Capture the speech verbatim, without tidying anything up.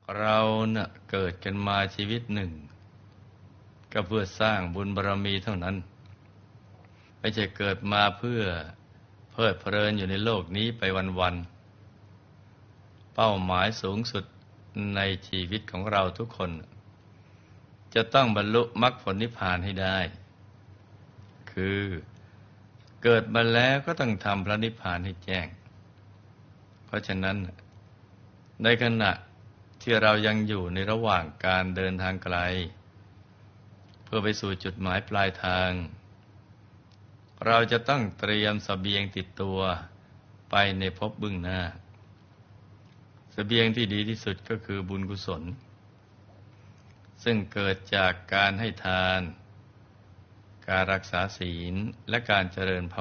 เราเน่ะเกิดกันมาชีวิตหนึ่งก็เพื่อสร้างบุญบารมีเท่านั้นไม่ใช่เกิดมาเพื่อเพลิดเพลินอยู่ในโลกนี้ไปวันๆเป้าหมายสูงสุดในชีวิตของเราทุกคนจะต้องบรรลุมรรคผลนิพพานให้ได้คือเกิดมาแล้วก็ต้องทำพระนิพพานให้แจ้งเพราะฉะนั้นในขณะที่เรายังอยู่ในระหว่างการเดินทางไกลเพื่อไปสู่จุดหมายปลายทางเราจะต้องเตรียมเสบียงติดตัวไปในภพเบื้องหน้าเสบียงที่ดีที่สุดก็คือบุญกุศลซึ่งเกิดจากการให้ทานการรักษาศีลและการเจริญภาวนา